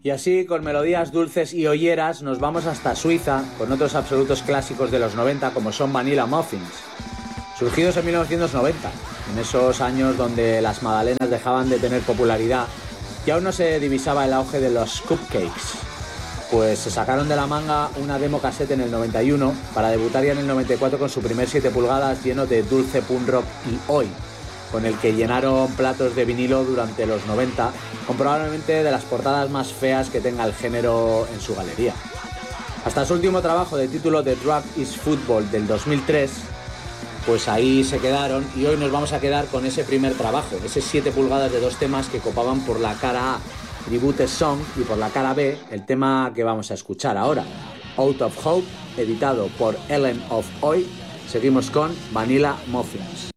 Y así, con melodías dulces y olleras, nos vamos hasta Suiza con otros absolutos clásicos de los 90 como son Vanilla Muffins. Surgidos en 1990, en esos años donde las magdalenas dejaban de tener popularidad y aún no se divisaba el auge de los cupcakes, pues se sacaron de la manga una demo cassette en el 91 para debutar ya en el 94 con su primer 7 pulgadas lleno de dulce punk rock y hoy, con el que llenaron platos de vinilo durante los 90, con probablemente de las portadas más feas que tenga el género en su galería. Hasta su último trabajo de título The Drug is Football del 2003, pues ahí se quedaron y hoy nos vamos a quedar con ese primer trabajo, ese 7 pulgadas de 2 temas que copaban por la cara A, Tribute Song, y por la cara B, el tema que vamos a escuchar ahora, Out of Hope, editado por Ellen of Oi. Seguimos con Vanilla Muffins.